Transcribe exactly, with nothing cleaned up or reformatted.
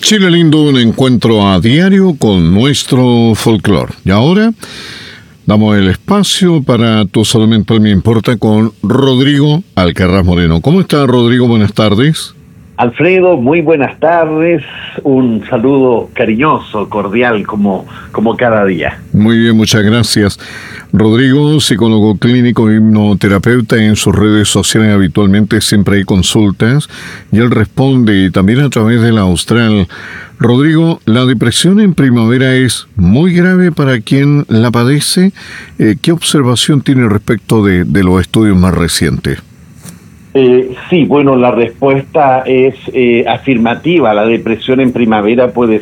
Chile lindo, un encuentro a diario con nuestro folclore. Y ahora damos el espacio para Tu Salud Mental Me Importa con Rodrigo Alcaraz Moreno. ¿Cómo está, Rodrigo? Buenas tardes. Alfredo, muy buenas tardes. Un saludo cariñoso, cordial, como, como cada día. Muy bien, muchas gracias. Rodrigo, psicólogo clínico y hipnoterapeuta, en sus redes sociales habitualmente siempre hay consultas y él responde también a través de la Austral. Rodrigo, la depresión en primavera es muy grave para quien la padece. Eh, ¿Qué observación tiene respecto de, de los estudios más recientes? Eh, sí, bueno, la respuesta es eh, afirmativa. La depresión en primavera puede